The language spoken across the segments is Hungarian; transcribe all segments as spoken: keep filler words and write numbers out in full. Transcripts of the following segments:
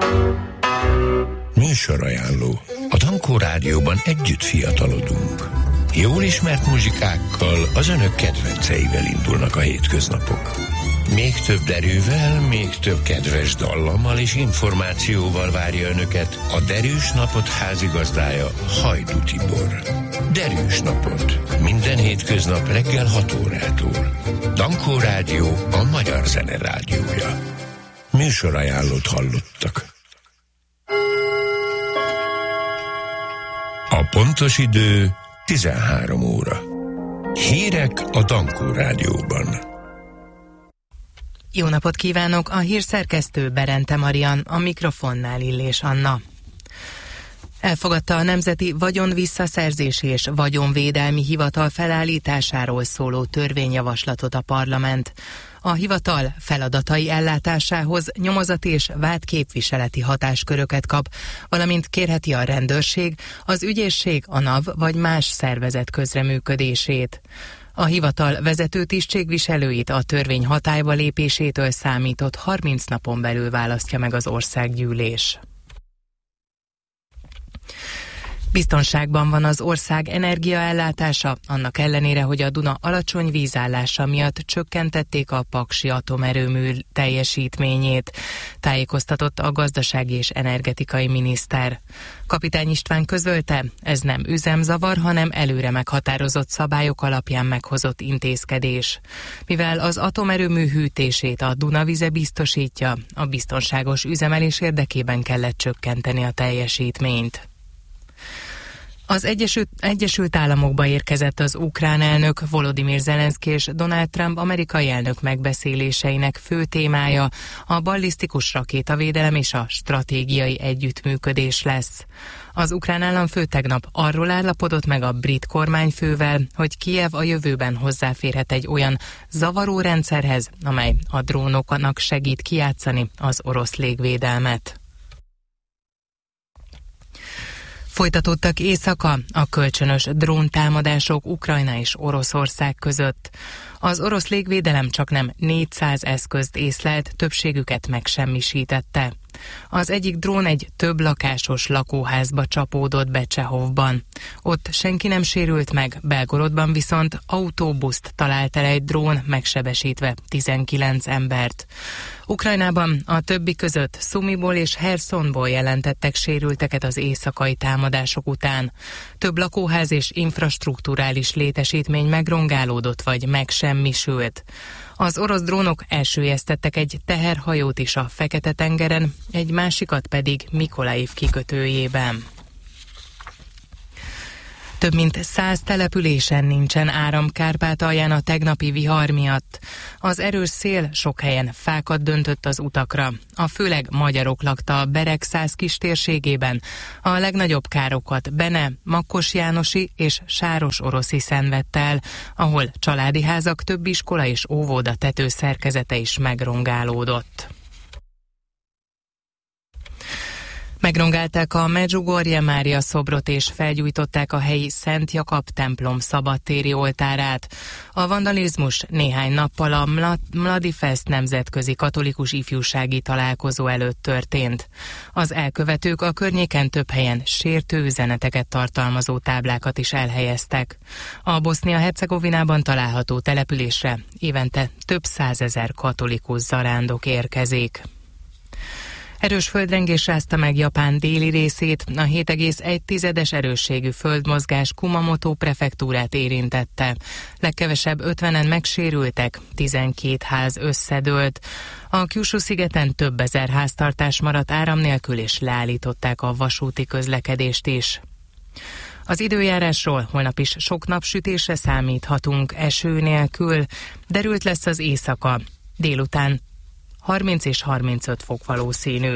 Műsorajánló. A Dankó Rádióban együtt fiatalodunk. Jól ismert muzsikákkal, az önök kedvenceivel indulnak a hétköznapok. Még több derűvel, még több kedves dallammal és információval várja önöket a Derűs Napot házigazdája, Hajdú Tibor. Derűs Napot. Minden hétköznap reggel hat órától. Dankó Rádió, a magyar zene rádiója. Műsorajánlót hallottak. A pontos idő tizenhárom óra. Hírek a Dankó Rádióban. Jó napot kívánok! A hírszerkesztő Berente Marian, a mikrofonnál Illés Anna. Elfogadta a Nemzeti Vagyonvisszaszerzési és Vagyonvédelmi Hivatal felállításáról szóló törvényjavaslatot a parlament. A hivatal feladatai ellátásához nyomozati és vádképviseleti hatásköröket kap, valamint kérheti a rendőrség, az ügyészség, a NAV vagy más szervezet közreműködését. A hivatal vezető tisztségviselőit a törvény hatályba lépésétől számított harminc napon belül választja meg az országgyűlés. Biztonságban van az ország energiaellátása, annak ellenére, hogy a Duna alacsony vízállása miatt csökkentették a paksi atomerőmű teljesítményét, tájékoztatott a gazdasági és energetikai miniszter. Kapitány István közölte, ez nem üzemzavar, hanem előre meghatározott szabályok alapján meghozott intézkedés. Mivel az atomerőmű hűtését a Dunavize biztosítja, a biztonságos üzemelés érdekében kellett csökkenteni a teljesítményt. Az Egyesült, Egyesült Államokba érkezett az ukrán elnök, Volodymyr Zelenszky és Donald Trump amerikai elnök megbeszéléseinek fő témája a ballisztikus rakétavédelem és a stratégiai együttműködés lesz. Az ukrán államfő tegnap arról állapodott meg a brit kormányfővel, hogy Kijev a jövőben hozzáférhet egy olyan zavaró rendszerhez, amely a drónoknak segít kijátszani az orosz légvédelmet. Folytatódtak éjszaka a kölcsönös dróntámadások Ukrajna és Oroszország között. Az orosz légvédelem csaknem négyszáz eszközt észlelt, többségüket megsemmisítette. Az egyik drón egy több lakásos lakóházba csapódott be Csehovban. Ott senki nem sérült meg, Belgorodban viszont autóbuszt talált el egy drón, megsebesítve tizenkilenc embert. Ukrajnában a többi között Szumiból és Herszonból jelentettek sérülteket az éjszakai támadások után. Több lakóház és infrastrukturális létesítmény megrongálódott vagy megsemmisült. Az orosz drónok elsüllyesztettek egy teherhajót is a Fekete-tengeren, egy másikat pedig Mikolaiv kikötőjében. Több mint száz településen nincsen áram Kárpátalján a tegnapi vihar miatt. Az erős szél sok helyen fákat döntött az utakra. A főleg magyarok lakta a Beregszász kistérségében. A legnagyobb károkat Bene, Makkos Jánosi és Sáros-Oroszi szenvedte el, ahol családi házak, több iskola és óvoda tetőszerkezete is megrongálódott. Megrongálták a Medjugorje Mária szobrot és felgyújtották a helyi Szent Jakab templom szabadtéri oltárát. A vandalizmus néhány nappal a Mladifest nemzetközi katolikus ifjúsági találkozó előtt történt. Az elkövetők a környéken több helyen sértő üzeneteket tartalmazó táblákat is elhelyeztek. A Bosznia-Hercegovinában található településre évente több százezer katolikus zarándok érkezik. Erős földrengés rázta meg Japán déli részét, a hét egész egy tizedes erősségű földmozgás Kumamoto prefektúrát érintette. Legkevesebb ötvenen megsérültek, tizenkét ház összedőlt. A Kyushu-szigeten több ezer háztartás maradt áram nélkül, és leállították a vasúti közlekedést is. Az időjárásról: holnap is sok napsütésre számíthatunk, eső nélkül, derült lesz az éjszaka, délután harminc és harmincöt fok valószínű.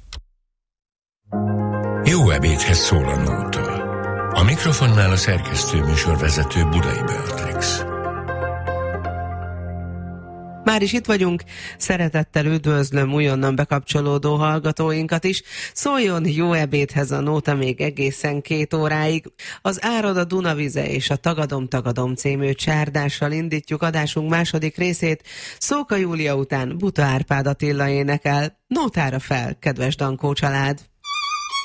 Jó ebédhez szól a nóta. A mikrofonnál a szerkesztő műsorvezető Budai Beatrix. Már is itt vagyunk, szeretettel üdvözlöm újonnan bekapcsolódó hallgatóinkat is. Szóljon jó ebédhez a Nóta még egészen két óráig. Az Árad a Dunavize és a Tagadom-tagadom című csárdással indítjuk adásunk második részét. Szóka Júlia után Buta Árpád Attila énekel. Nótára fel, kedves Dankó család!